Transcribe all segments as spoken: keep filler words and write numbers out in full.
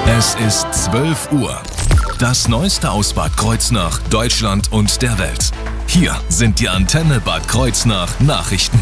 Es ist zwölf Uhr. Das Neueste aus Bad Kreuznach, Deutschland und der Welt. Hier sind die Antenne Bad Kreuznach Nachrichten.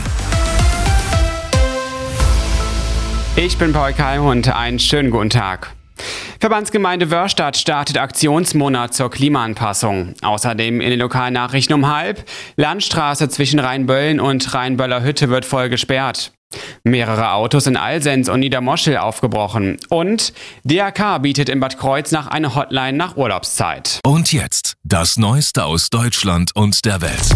Ich bin Paul Keim und einen schönen guten Tag. Verbandsgemeinde Wörstadt startet Aktionsmonat zur Klimaanpassung. Außerdem in den lokalen Nachrichten um halb. Landstraße zwischen Rheinböllen und Rheinböller Hütte wird voll gesperrt. Mehrere Autos in Alsenz und Niedermoschel aufgebrochen. Und D R K bietet in Bad Kreuznach eine Hotline nach Urlaubszeit. Und jetzt das Neueste aus Deutschland und der Welt.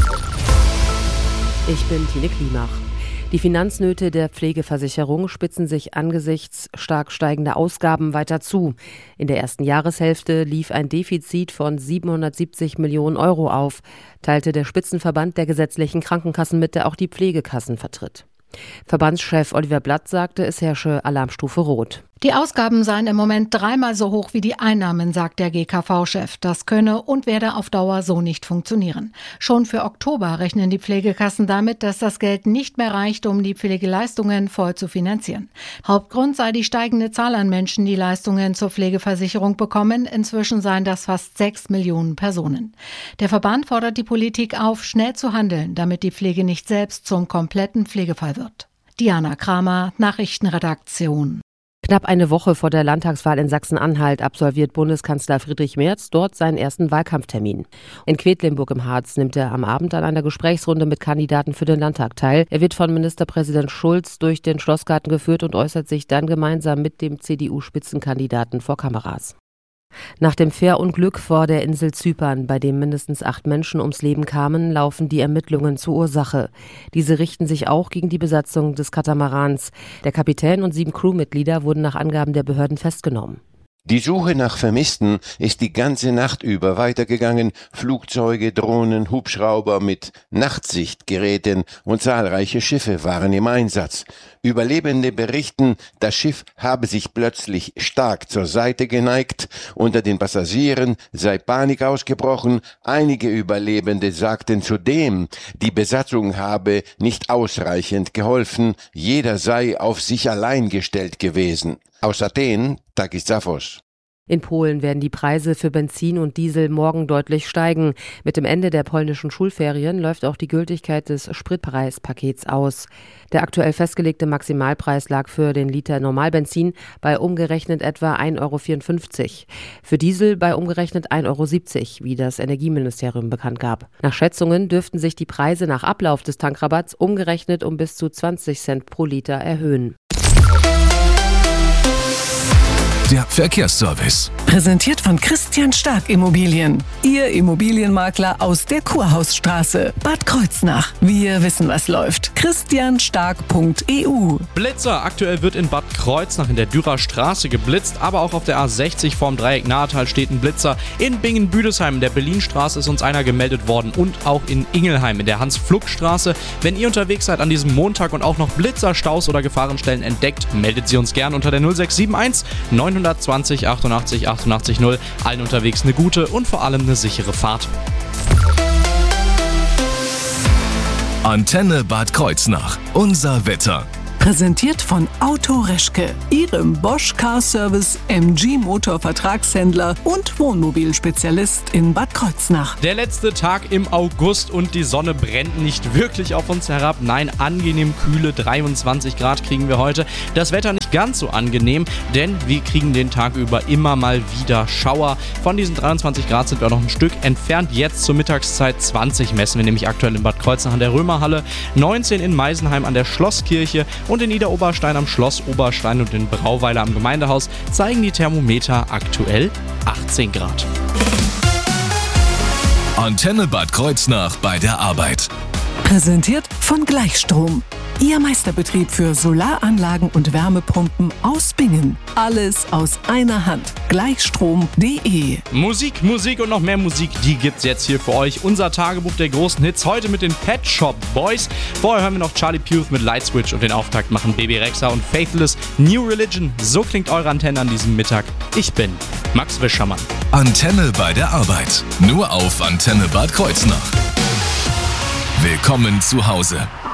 Ich bin Tine Klimach. Die Finanznöte der Pflegeversicherung spitzen sich angesichts stark steigender Ausgaben weiter zu. In der ersten Jahreshälfte lief ein Defizit von siebenhundertsiebzig Millionen Euro auf, teilte der Spitzenverband der gesetzlichen Krankenkassen mit, der auch die Pflegekassen vertritt. Verbandschef Oliver Blatt sagte, es herrsche Alarmstufe Rot. Die Ausgaben seien im Moment dreimal so hoch wie die Einnahmen, sagt der G K V-Chef. Das könne und werde auf Dauer so nicht funktionieren. Schon für Oktober rechnen die Pflegekassen damit, dass das Geld nicht mehr reicht, um die Pflegeleistungen voll zu finanzieren. Hauptgrund sei die steigende Zahl an Menschen, die Leistungen zur Pflegeversicherung bekommen. Inzwischen seien das fast sechs Millionen Personen. Der Verband fordert die Politik auf, schnell zu handeln, damit die Pflege nicht selbst zum kompletten Pflegefall wird. Diana Kramer, Nachrichtenredaktion. Knapp eine Woche vor der Landtagswahl in Sachsen-Anhalt absolviert Bundeskanzler Friedrich Merz dort seinen ersten Wahlkampftermin. In Quedlinburg im Harz nimmt er am Abend an einer Gesprächsrunde mit Kandidaten für den Landtag teil. Er wird von Ministerpräsident Schulz durch den Schlossgarten geführt und äußert sich dann gemeinsam mit dem C D U-Spitzenkandidaten vor Kameras. Nach dem Fährunglück vor der Insel Zypern, bei dem mindestens acht Menschen ums Leben kamen, laufen die Ermittlungen zur Ursache. Diese richten sich auch gegen die Besatzung des Katamarans. Der Kapitän und sieben Crewmitglieder wurden nach Angaben der Behörden festgenommen. Die Suche nach Vermissten ist die ganze Nacht über weitergegangen. Flugzeuge, Drohnen, Hubschrauber mit Nachtsichtgeräten und zahlreiche Schiffe waren im Einsatz. Überlebende berichten, das Schiff habe sich plötzlich stark zur Seite geneigt. Unter den Passagieren sei Panik ausgebrochen. Einige Überlebende sagten zudem, die Besatzung habe nicht ausreichend geholfen. Jeder sei auf sich allein gestellt gewesen. Aus Athen, Takis Zaphos. In Polen werden die Preise für Benzin und Diesel morgen deutlich steigen. Mit dem Ende der polnischen Schulferien läuft auch die Gültigkeit des Spritpreispakets aus. Der aktuell festgelegte Maximalpreis lag für den Liter Normalbenzin bei umgerechnet etwa ein Euro vierundfünfzig. Für Diesel bei umgerechnet ein Euro siebzig, wie das Energieministerium bekannt gab. Nach Schätzungen dürften sich die Preise nach Ablauf des Tankrabatts umgerechnet um bis zu zwanzig Cent pro Liter erhöhen. Der Verkehrsservice. Präsentiert von Christian Stark Immobilien. Ihr Immobilienmakler aus der Kurhausstraße. Bad Kreuznach. Wir wissen, was läuft. christian stark punkt e u. Blitzer. Aktuell wird in Bad Kreuznach in der Dürer Straße geblitzt, aber auch auf der A sechzig vorm Dreieck Nahetal steht ein Blitzer. In Bingen-Büdesheim in der Berlinstraße ist uns einer gemeldet worden und auch in Ingelheim in der Hans-Pflug-Straße. Wenn ihr unterwegs seid an diesem Montag und auch noch Blitzer, Staus oder Gefahrenstellen entdeckt, meldet sie uns gern unter der null sechs sieben eins neun zwei null achtundachtzig achtundachtzig null. Allen unterwegs eine gute und vor allem eine sichere Fahrt. Antenne Bad Kreuznach. Unser Wetter. Präsentiert von Auto Reschke, Ihrem Bosch Car Service M G Motor Vertragshändler und Wohnmobilspezialist in Bad Kreuznach. Der letzte Tag im August und die Sonne brennt nicht wirklich auf uns herab. Nein, angenehm kühle dreiundzwanzig Grad kriegen wir heute. Das Wetter nicht ganz so angenehm, denn wir kriegen den Tag über immer mal wieder Schauer. Von diesen dreiundzwanzig Grad sind wir noch ein Stück entfernt. Jetzt zur Mittagszeit zwanzig messen wir nämlich aktuell in Bad Kreuznach an der Römerhalle, neunzehn in Meisenheim an der Schlosskirche und in Niederoberstein am Schloss Oberstein und in Brauweiler am Gemeindehaus zeigen die Thermometer aktuell achtzehn Grad. Antenne Bad Kreuznach bei der Arbeit. Präsentiert von Gleichstrom. Ihr Meisterbetrieb für Solaranlagen und Wärmepumpen aus Bingen. Alles aus einer Hand. Gleichstrom punkt de. Musik, Musik und noch mehr Musik, die gibt's jetzt hier für euch. Unser Tagebuch der großen Hits, heute mit den Pet Shop Boys. Vorher hören wir noch Charlie Puth mit Light Switch und den Auftakt machen Baby Rexha und Faithless, New Religion. So klingt eure Antenne an diesem Mittag. Ich bin Max Wischermann. Antenne bei der Arbeit. Nur auf Antenne Bad Kreuznach. Willkommen zu Hause.